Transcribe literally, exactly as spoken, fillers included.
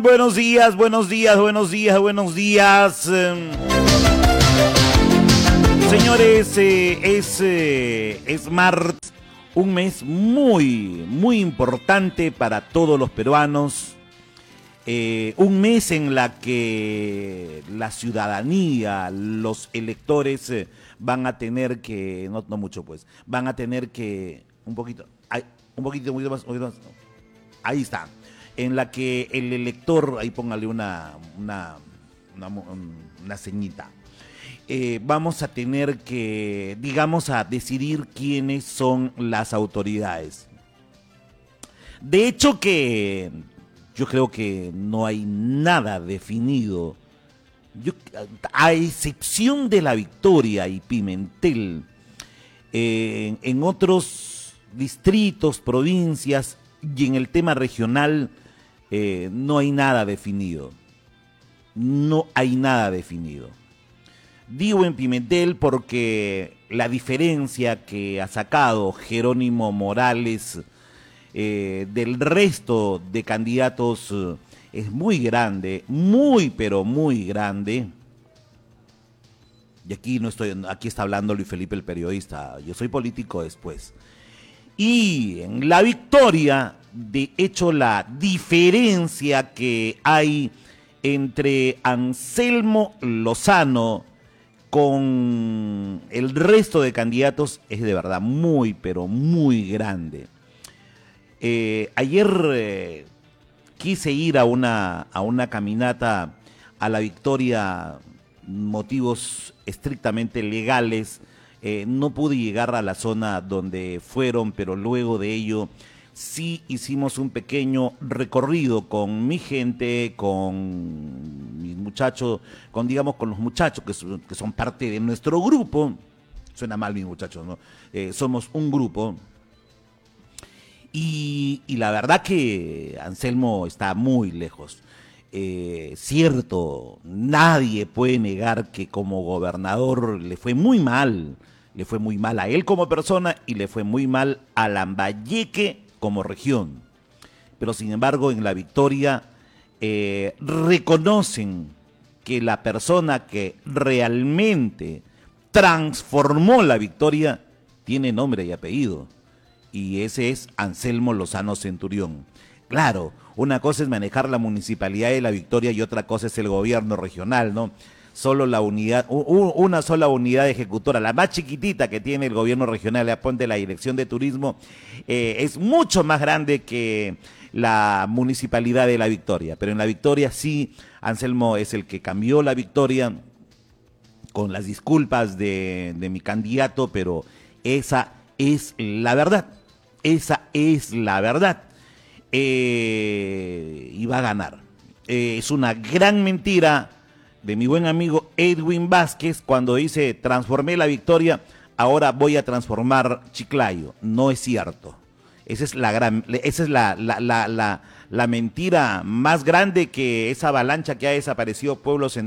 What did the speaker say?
Buenos días, buenos días, buenos días, buenos días. Eh, señores, eh, es, eh, es martes, un mes muy, muy importante para todos los peruanos. Eh, un mes en la que la ciudadanía, los electores eh, van a tener que, no, no mucho pues, van a tener que, un poquito, ay, un poquito, un poquito más, un poquito más, ahí está, en la que el elector, ahí póngale una, una, una, una ceñita, eh, vamos a tener que, digamos, a decidir quiénes son las autoridades. De hecho que yo creo que no hay nada definido, yo, a excepción de La Victoria y Pimentel, eh, en otros distritos, provincias y en el tema regional eh, no hay nada definido, no hay nada definido. Digo en Pimentel porque la diferencia que ha sacado Jerónimo Morales Eh, del resto de candidatos eh, es muy grande, muy pero muy grande. Y aquí no estoy, aquí está hablando Luis Felipe el periodista, yo soy político después. Y en La Victoria, de hecho, la diferencia que hay entre Anselmo Lozano con el resto de candidatos es de verdad muy pero muy grande. Eh, ayer eh, quise ir a una, a una caminata a La Victoria, motivos estrictamente legales, eh, no pude llegar a la zona donde fueron, pero luego de ello sí hicimos un pequeño recorrido con mi gente, con mis muchachos, con digamos con los muchachos que son, que son parte de nuestro grupo. Suena mal mis muchachos, ¿no? Eh, somos un grupo. Y, y la verdad que Anselmo está muy lejos. Eh, cierto, nadie puede negar que como gobernador le fue muy mal, le fue muy mal a él como persona y le fue muy mal a Lambayeque como región. Pero sin embargo en La Victoria eh, reconocen que la persona que realmente transformó La Victoria tiene nombre y apellido. Y ese es Anselmo Lozano Centurión. Claro, una cosa es manejar la municipalidad de La Victoria y otra cosa es el gobierno regional, ¿no? Solo la unidad, una sola unidad ejecutora, la más chiquitita que tiene el gobierno regional, la ponte la Dirección de Turismo, eh, es mucho más grande que la municipalidad de La Victoria. Pero en La Victoria sí, Anselmo es el que cambió La Victoria, con las disculpas de, de mi candidato, pero esa es la verdad. Esa es la verdad. Eh, y va a ganar. Eh, es una gran mentira de mi buen amigo Edwin Vázquez cuando dice transformé La Victoria, ahora voy a transformar Chiclayo. No es cierto. Esa es la gran, esa es la, la, la, la, la mentira más grande, que esa avalancha que ha desaparecido pueblos en